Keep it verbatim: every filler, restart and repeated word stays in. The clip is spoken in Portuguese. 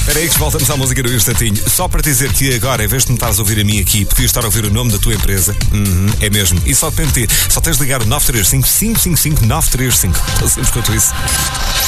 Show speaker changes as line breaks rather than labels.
Espera aí que voltamos à música do instantinho. Só para dizer que agora, em vez de me estares a ouvir a mim aqui, podias estar a ouvir o nome da tua empresa. Uhum, é mesmo. E só depende de ti. Só tens de ligar o nove três cinco, cinco cinco cinco, nove três cinco. Tão simples quanto isso.